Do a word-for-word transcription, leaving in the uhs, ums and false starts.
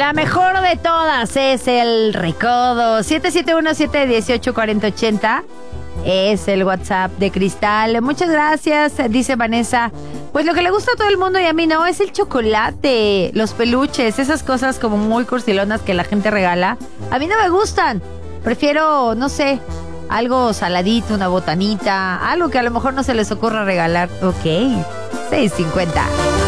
La mejor de todas es el recodo. siete siete uno, siete uno ocho, cuatro cero ocho cero es el WhatsApp de Cristal. Muchas gracias, dice Vanessa. Pues lo que le gusta a todo el mundo y a mí no es el chocolate, los peluches, esas cosas como muy cursilonas que la gente regala. A mí no me gustan. Prefiero, no sé, algo saladito, una botanita, algo que a lo mejor no se les ocurra regalar. Ok, seis cincuenta.